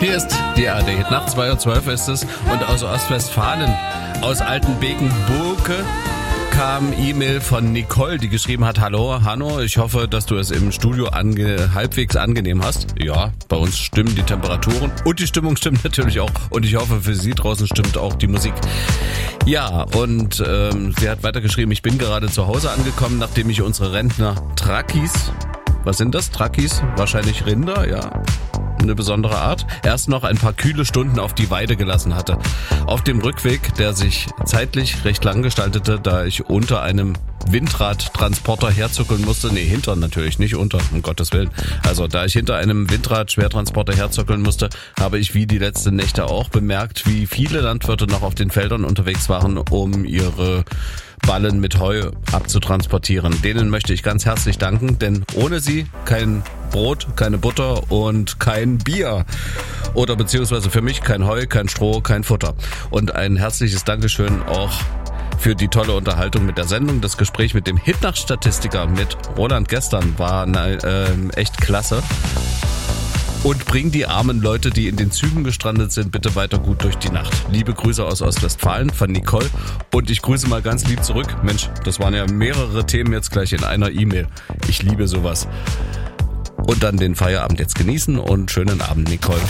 Hier ist die ARD. Nach 2:12 Uhr ist es. Und aus Ostwestfalen, aus Altenbeken-Burke, kam E-Mail von Nicole, die geschrieben hat: Hallo Hanno, ich hoffe, dass du es im Studio halbwegs angenehm hast. Ja, bei uns stimmen die Temperaturen und die Stimmung stimmt natürlich auch. Und ich hoffe, für Sie draußen stimmt auch die Musik. Ja, und sie hat weitergeschrieben: Ich bin gerade zu Hause angekommen, nachdem ich unsere Rentner Trakis, was sind das? Trakis? Wahrscheinlich Rinder, ja. Eine besondere Art, erst noch ein paar kühle Stunden auf die Weide gelassen hatte. Auf dem Rückweg, der sich zeitlich recht lang gestaltete, da ich unter einem Windradtransporter herzuckeln musste, hinter natürlich, nicht unter, um Gottes Willen. Also da ich hinter einem Windrad-Schwertransporter herzuckeln musste, habe ich wie die letzten Nächte auch bemerkt, wie viele Landwirte noch auf den Feldern unterwegs waren, um ihre Ballen mit Heu abzutransportieren. Denen möchte ich ganz herzlich danken, denn ohne sie kein Brot, keine Butter und kein Bier. Oder beziehungsweise für mich kein Heu, kein Stroh, kein Futter. Und ein herzliches Dankeschön auch für die tolle Unterhaltung mit der Sendung. Das Gespräch mit dem Hitnacht-Statistiker, mit Roland gestern, war echt klasse. Und bring die armen Leute, die in den Zügen gestrandet sind, bitte weiter gut durch die Nacht. Liebe Grüße aus Ostwestfalen von Nicole. Und ich grüße mal ganz lieb zurück. Mensch, das waren ja mehrere Themen jetzt gleich in einer E-Mail. Ich liebe sowas. Und dann den Feierabend jetzt genießen und schönen Abend, Nicole.